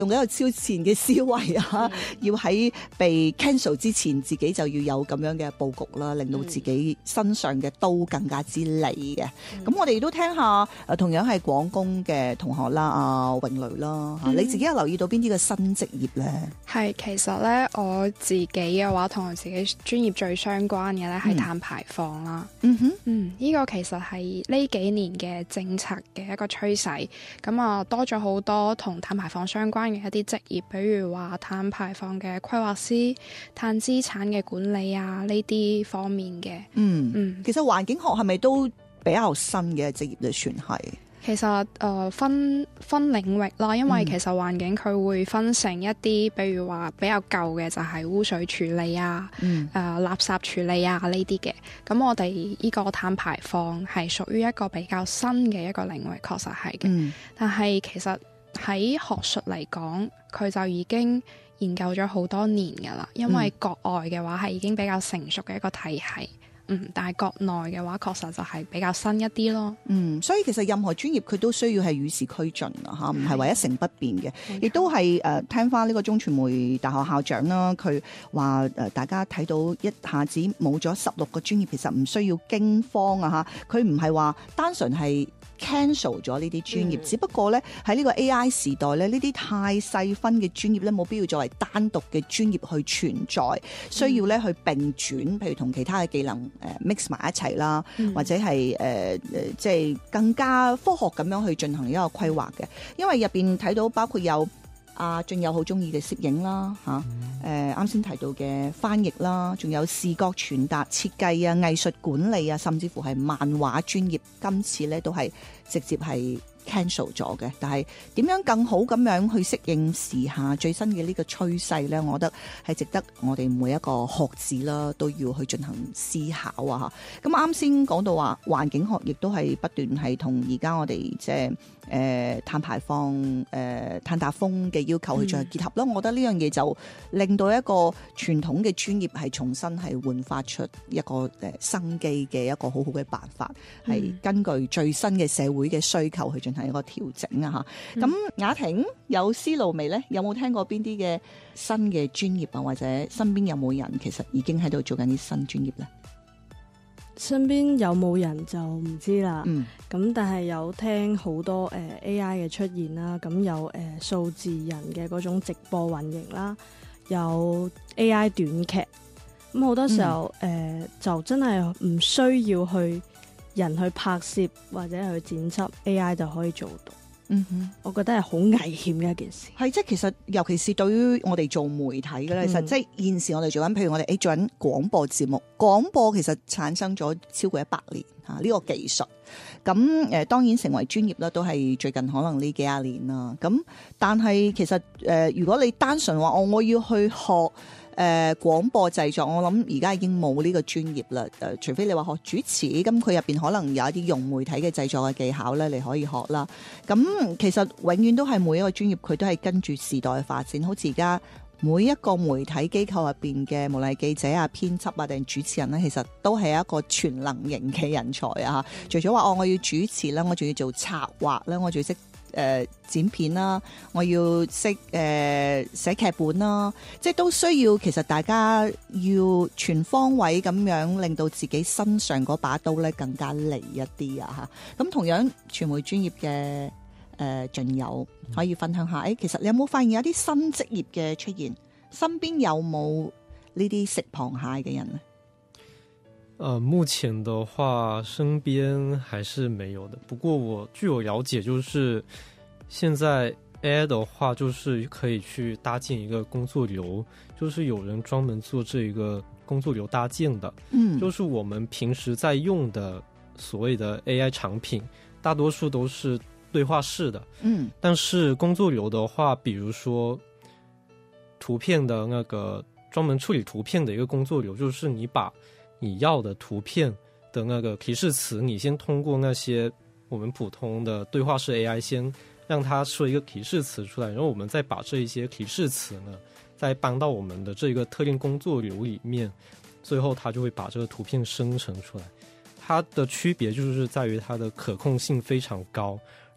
用一個超前嘅思維啊，要喺被 cancel 之前自己就要有咁樣嘅佈局啦，令到自己身上嘅刀更加之利嘅。咁我哋都聽下同樣係廣工嘅同學啦，阿詠蕾啦，你自己有留意到邊啲嘅新職業咧？ 係，其實咧我自己嘅話同我自己專業最相關嘅咧係碳排放啦。呢個其實係呢幾年嘅政策嘅一個趨勢，咁啊多咗好多同碳排放相關嘅一啲職業，比如話碳排放嘅規劃師、碳資產嘅管理啊呢啲方面嘅。 其實環境學係咪都比較新嘅職業就算係？ 其實分領域啦，因為其實環境佢會分成一啲，比如話比較舊嘅就係污水處理啊、垃圾處理啊呢啲嘅。咁我哋呢個碳排放係屬於一個比較新嘅一個領域，確實係嘅。但係其實喺學術嚟講，佢就已經研究咗好多年㗎啦，因為國外嘅話係已經比較成熟嘅一個體系。但係國內嘅話確實就係比較新一啲咯。 所以其實任何專業佢都需要係與時俱進啊，嚇，唔係話一成不變嘅。亦都係聽翻呢個中傳媒大學校長啦，佢話大家睇到一下子冇咗16個專業，其實唔需要驚慌啊嚇。佢唔係話單純係cancel 咗呢啲專業，只不過咧喺呢個 AI 時代咧，呢啲太細分嘅專業咧冇必要作為單獨嘅專業去存在，需要咧去並轉，譬如同其他嘅技能mix 埋一齊啦，或者係即係更加科學咁樣去進行一個規劃嘅。因為入邊睇到包括有阿俊友好中意嘅攝影啦嚇，啱先提到嘅翻譯啦，仲有視覺傳達設計啊、藝術管理啊，甚至乎係漫畫專業，今次咧都係直接係 cancel 咗嘅。但係點樣更好咁樣去適應時下最新嘅呢個趨勢咧？我覺得係值得我哋每一個學子啦都要去進行思考啊！嚇，咁啱先講到話環境學亦都係不斷係同而家我哋即係碳排放、碳達峰嘅要求去進行結合咯。我覺得呢樣嘢就令到一個傳統嘅專業係重新係煥發出一個生機嘅一個好好嘅辦法，係根據最新嘅社會嘅需求去進行一個調整啊！嚇，咁雅婷有思路未呢？有冇聽過邊啲嘅新嘅專業啊？或者身邊有冇人其實已經喺度做緊啲新專業呢？ 身邊有冇人就唔知啦，咁但係有聽好多AI 嘅出現啦，咁有數字人嘅嗰種直播運營啦，有 AI 短劇，咁好多時候就真係唔需要去人去拍攝或者去剪輯 AI 就可以做到。我覺得係好危險嘅一件事。 係，即係其實尤其是對於我哋做媒體嘅咧，其實即係現時我哋做緊，譬如我哋做緊廣播節目，廣播其實產生咗超過100年嚇呢個技術。咁當然成為專業啦，都係最近可能呢幾廿年啦。咁但係其實如果你單純話我要去學廣播製作，我諗而家已經冇呢個專業啦。除非你話學主持，咁佢入邊可能有一啲融媒體嘅製作嘅技巧咧，你可以學啦。咁其實永遠都係每一個專業佢都係跟住時代嘅發展，好似而家每一個媒體機構入邊嘅無論係記者啊、編輯啊定主持人咧，其實都係一個全能型嘅人才啊！除咗話我要主持啦，我仲要做策劃啦，我仲要識剪片啦，我要識寫劇本啦，即係都需要。其實大家要全方位咁樣令到自己身上嗰把刀咧更加利一啲啊！嚇，咁同樣傳媒專業嘅俊友可以分享下，其實你有冇發現有啲新職業嘅出現？身邊有冇呢啲食螃蟹嘅人呢？ 目前的話身邊還是沒有的，不過據我了解，就是現在 AI 的話就是可以去搭建一個工作流，就是有人專門做這一個工作流搭建的，就是我們平時在用的所謂的 AI 產品大多數都是對話式的，但是工作流的話，比如說圖片的那個專門處理圖片的一個工作流，就是你把你要的圖片的那個提示詞，你先通過那些我們普通的對話式 AI 先讓它說一個提示詞出來，然後我們再把這一些提示詞呢再搬到我們的這個特定工作流裡面，最後它就會把這個圖片生成出來。它的區別就是在於它的可控性非常高，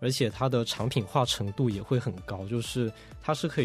而且它的产品化程度也会很高，就是它是可以